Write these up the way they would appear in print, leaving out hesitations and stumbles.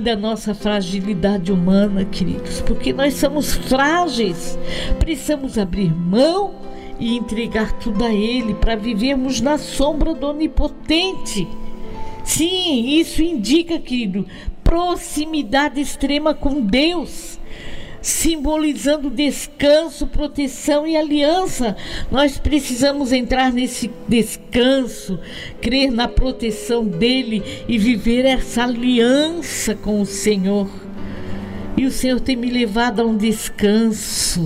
da nossa fragilidade humana, queridos, porque nós somos frágeis, precisamos abrir mão e entregar tudo a Ele para vivermos na sombra do Onipotente. Sim, isso indica, querido, proximidade extrema com Deus, simbolizando descanso, proteção e aliança. Nós precisamos entrar nesse descanso, crer na proteção dele e viver essa aliança com o Senhor. E o Senhor tem me levado a um descanso,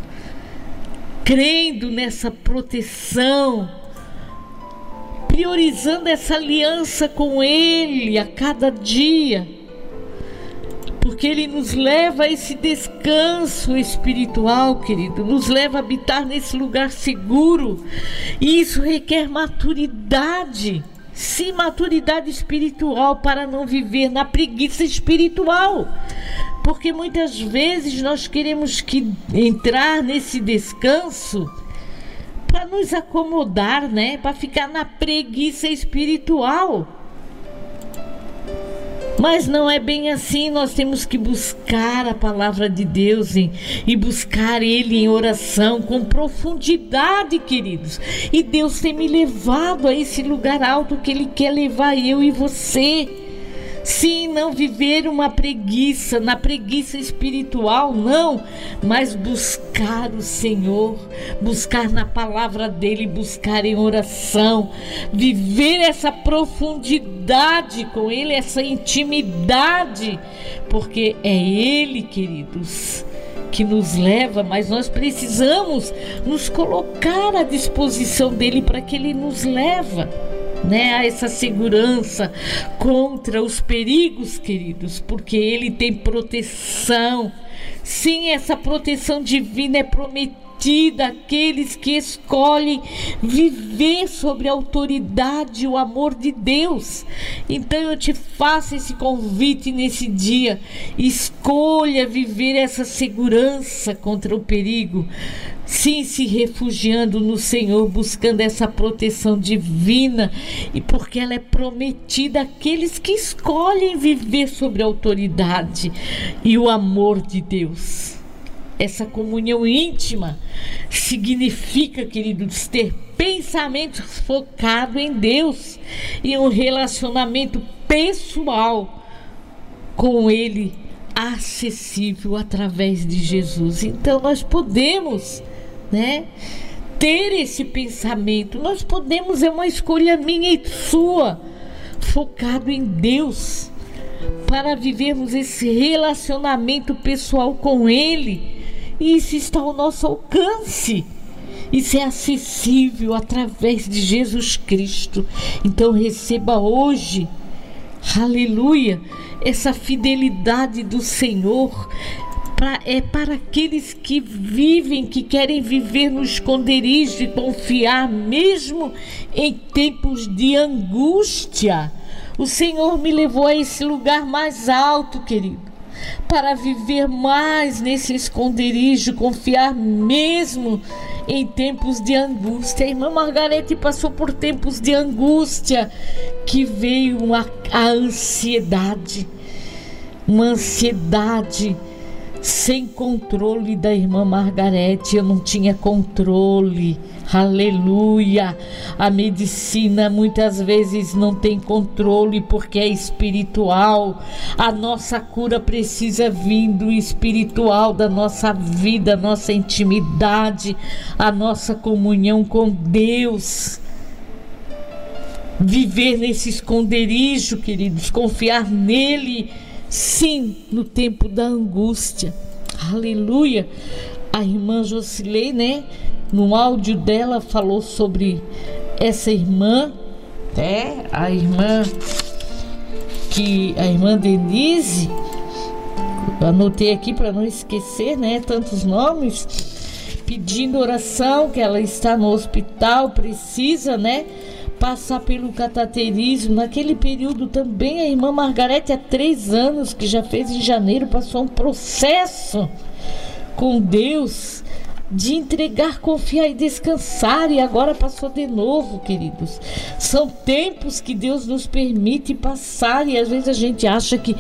crendo nessa proteção, priorizando essa aliança com Ele a cada dia, porque Ele nos leva a esse descanso espiritual, querido, nos leva a habitar nesse lugar seguro, e isso requer maturidade, sim, maturidade espiritual, para não viver na preguiça espiritual, porque muitas vezes nós queremos entrar nesse descanso para nos acomodar, né? Para ficar na preguiça espiritual. Mas não é bem assim. Nós temos que buscar a palavra de Deus e buscar Ele em oração com profundidade, queridos. E Deus tem me levado a esse lugar alto que Ele quer levar eu e você. Sim, não viver uma preguiça, na preguiça espiritual, não, mas buscar o Senhor, buscar na palavra dEle, buscar em oração, viver essa profundidade com Ele, essa intimidade, porque é Ele, queridos, que nos leva, mas nós precisamos nos colocar à disposição dEle para que Ele nos leve, né, a essa segurança contra os perigos, queridos, porque Ele tem proteção. Sim, essa proteção divina é prometida àqueles que escolhem viver sobre a autoridade e o amor de Deus. Então eu te faço esse convite nesse dia: escolha viver essa segurança contra o perigo. Sim, se refugiando no Senhor, buscando essa proteção divina, e porque ela é prometida àqueles que escolhem viver sobre a autoridade e o amor de Deus. Essa comunhão íntima significa, queridos, ter pensamentos focados em Deus e um relacionamento pessoal com Ele, acessível através de Jesus. Então nós podemos, né, ter esse pensamento, nós podemos, é uma escolha minha e sua, focado em Deus, para vivermos esse relacionamento pessoal com Ele. E isso está ao nosso alcance, isso é acessível através de Jesus Cristo. Então receba hoje, aleluia, essa fidelidade do Senhor. Para aqueles que vivem, que querem viver no esconderijo e confiar mesmo em tempos de angústia. O Senhor me levou a esse lugar mais alto, querido, para viver mais nesse esconderijo, confiar mesmo em tempos de angústia. A irmã Margarete passou por tempos de angústia, que veio a ansiedade, uma ansiedade sem controle da irmã Margarete. Eu não tinha controle, aleluia. A medicina muitas vezes não tem controle porque é espiritual. A nossa cura precisa vir do espiritual, da nossa vida, nossa intimidade, a nossa comunhão com Deus. Viver nesse esconderijo, queridos, confiar nele, sim, no tempo da angústia, aleluia. A irmã Jocilei, né, no áudio dela falou sobre essa irmã, né, a irmã Denise, anotei aqui para não esquecer, né, tantos nomes, pedindo oração, que ela está no hospital, precisa, né, passar pelo cateterismo. Naquele período também a irmã Margarete, há 3 anos, que já fez em janeiro, passou um processo com Deus de entregar, confiar e descansar, e agora passou de novo, queridos. São tempos que Deus nos permite passar, e às vezes a gente acha que